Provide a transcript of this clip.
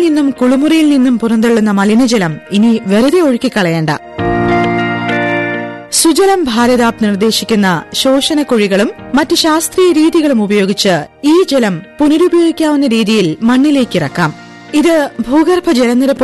നിന്നും കുളിമുറിയിൽ നിന്നും പുറന്തള്ളുന്ന മലിനജലം ഇനി വെറുതെ ഒഴുക്കിക്കളയണ്ട. സുജലം ഭാരതാപ് നിർദ്ദേശിക്കുന്ന ശോഷണക്കുഴികളും മറ്റ് ശാസ്ത്രീയ രീതികളും ഉപയോഗിച്ച് ഈ ജലം പുനരുപയോഗിക്കാവുന്ന രീതിയിൽ മണ്ണിലേക്കിറക്കാം. ഇത് ഭൂഗർഭ ജലനിരപ്പ്